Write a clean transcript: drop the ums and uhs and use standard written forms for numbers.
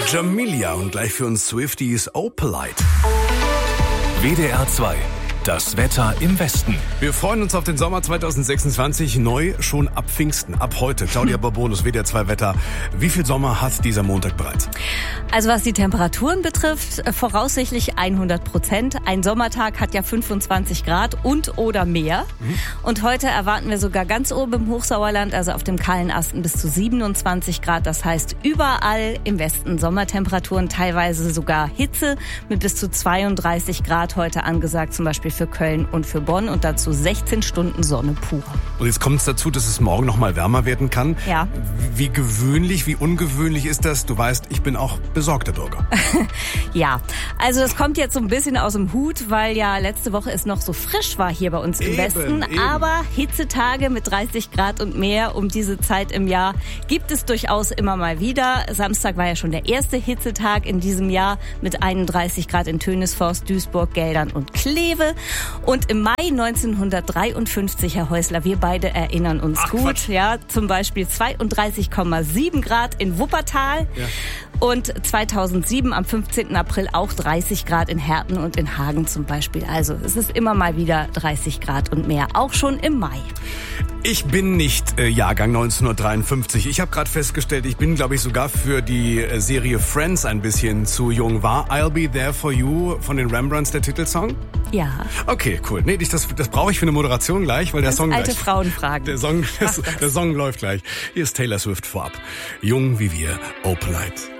Jamelia und gleich für uns Swifties Opalite. WDR 2. Das Wetter im Westen. Wir freuen uns auf den Sommer 2026, neu schon ab Pfingsten, ab heute. Claudia Bourbonus, WDR 2 Wetter. Wie viel Sommer hat dieser Montag bereits? Also was die Temperaturen betrifft, voraussichtlich 100%. Ein Sommertag hat ja 25 Grad und oder mehr. Und heute erwarten wir sogar ganz oben im Hochsauerland, also auf dem kahlen Asten, bis zu 27 Grad. Das heißt, überall im Westen Sommertemperaturen, teilweise sogar Hitze mit bis zu 32 Grad heute angesagt, zum Beispiel für Köln und für Bonn, und dazu 16 Stunden Sonne pur. Und jetzt kommt es dazu, dass es morgen noch mal wärmer werden kann. Ja. Wie gewöhnlich, wie ungewöhnlich ist das? Du weißt, ich bin auch besorgter Bürger. Ja, also das kommt jetzt so ein bisschen aus dem Hut, weil ja letzte Woche es noch so frisch war hier bei uns im Westen. Aber Hitzetage mit 30 Grad und mehr um diese Zeit im Jahr gibt es durchaus immer mal wieder. Samstag war ja schon der erste Hitzetag in diesem Jahr mit 31 Grad in Tönisforst, Duisburg, Geldern und Kleve. Und im Mai 1953, Herr Häusler, wir beide erinnern uns gut, ja, zum Beispiel 32,7 Grad in Wuppertal. Ja. Und 2007 am 15. April auch 30 Grad in Herten und in Hagen zum Beispiel. Also es ist immer mal wieder 30 Grad und mehr, auch schon im Mai. Ich bin nicht Jahrgang 1953. Ich habe gerade festgestellt, ich bin, glaube ich, sogar für die Serie Friends ein bisschen zu jung. War I'll Be There For You von den Rembrandts der Titelsong? Ja. Okay, cool. Nee, das brauche ich für eine Moderation gleich, weil der Song alte gleich... Frauenfragen. Der Song läuft gleich. Hier ist Taylor Swift vorab. Jung wie wir, Opalite.